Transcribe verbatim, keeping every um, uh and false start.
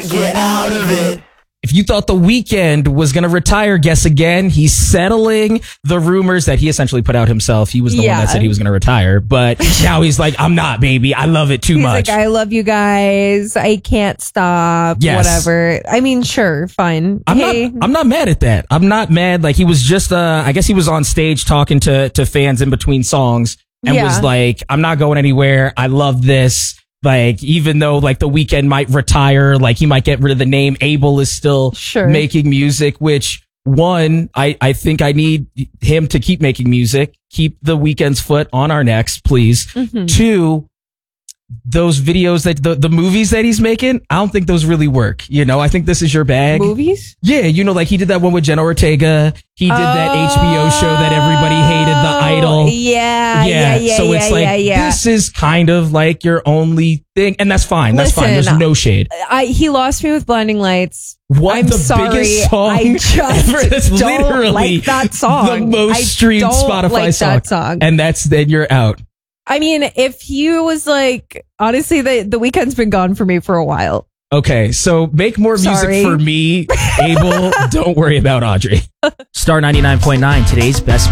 can't get out of it. If you thought The Weeknd was going to retire, guess again. He's settling the rumors that he essentially put out himself. He was the Yeah. one that said he was going to retire, but now he's like, I'm not, baby. I love it too He's much. like, I love you guys. I can't stop. Yes. Whatever. I mean, sure, fine. I'm hey, not. I'm not mad at that. I'm not mad. Like he was just. Uh, I guess he was on stage talking to to fans in between songs and Yeah. was like, "I'm not going anywhere. I love this." Like even though like The Weeknd might retire, like he might get rid of the name. Abel is still Sure. making music. Which one? I I think I need him to keep making music. Keep The Weeknd's foot on our necks, please. Mhm. Two. Those videos that the, the movies that he's making, I don't think those really work. You know, I think this is your bag. movies? Yeah, you know, like he did that one with Jenna Ortega. He did that H B O show that everybody hated, The Idol. Yeah, yeah, yeah, so yeah, it's like yeah, yeah. this is kind of like your only thing, and that's fine. That's fine. Listen, There's no shade. I, he lost me with Blinding Lights. What I'm the sorry. biggest song I just ever? That's don't literally like that song. the most I streamed don't Spotify like song. that song. and that's then you're out. I mean, if he was like, honestly, the the Weeknd's been gone for me for a while. Okay, so make more music Sorry. for me, Abel. Don't worry about Audrey. Star ninety-nine point nine, today's best